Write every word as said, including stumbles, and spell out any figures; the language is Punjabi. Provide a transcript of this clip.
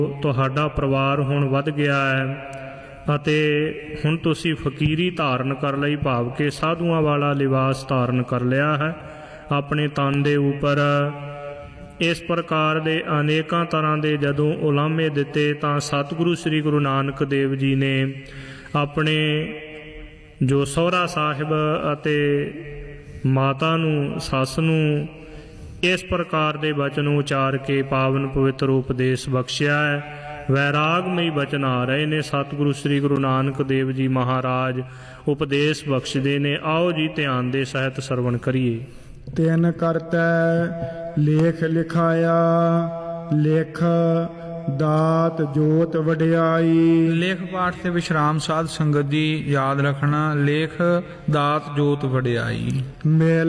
ਤੁਹਾਡਾ ਪਰਿਵਾਰ ਹੁਣ ਵੱਧ ਗਿਆ ਹੈ ਅਤੇ ਹੁਣ ਤੁਸੀਂ ਫਕੀਰੀ ਧਾਰਨ ਕਰ ਲਈ, ਭਾਵ ਕਿ ਸਾਧੂਆਂ ਵਾਲਾ ਲਿਬਾਸ ਧਾਰਨ ਕਰ ਲਿਆ ਹੈ ਆਪਣੇ ਤਨ ਦੇ ਉੱਪਰ। ਇਸ ਪ੍ਰਕਾਰ ਦੇ ਅਨੇਕਾਂ ਤਰ੍ਹਾਂ ਦੇ ਜਦੋਂ ਉਲਾਮੇ ਦਿੱਤੇ ਤਾਂ ਸਤਿਗੁਰੂ ਸ੍ਰੀ ਗੁਰੂ ਨਾਨਕ ਦੇਵ ਜੀ ਨੇ ਆਪਣੇ ਜੋ ਸਹੁਰਾ ਸਾਹਿਬ ਅਤੇ ਮਾਤਾ ਨੂੰ, ਸੱਸ ਨੂੰ ਇਸ ਪ੍ਰਕਾਰ ਦੇ ਬਚਨ ਉਚਾਰ ਕੇ ਪਾਵਨ ਪਵਿੱਤਰ ਉਪਦੇਸ਼ ਬਖਸ਼ਿਆ ਹੈ। ਵੈਰਾਗਮਈ ਬਚਨ ਆ ਰਹੇ ਨੇ, ਸਤਿਗੁਰੂ ਸ੍ਰੀ ਗੁਰੂ ਨਾਨਕ ਦੇਵ ਜੀ ਮਹਾਰਾਜ ਉਪਦੇਸ਼ ਬਖਸ਼ਦੇ ਨੇ। ਆਓ ਜੀ ਧਿਆਨ ਦੇ ਸਹਿਤ ਸਰਵਣ ਕਰੀਏ। ਤਿਨ ਕਰਤੈ ਲੇਖ ਲਿਖਾਇਆ, ਲਿਖ ਦਾਤ ਜੋਤ ਵਡਿਆਈ। ਲੇਖ ਪਾਠ ਤੇ ਵਿਸ਼ਰਾਮ ਸਾਧ ਸੰਗਤ ਦੀ ਯਾਦ ਰੱਖਣਾ। ਲੇਖ ਦਾਤ ਜੋਤ ਵਡਿਆਈ। ਮੇਲ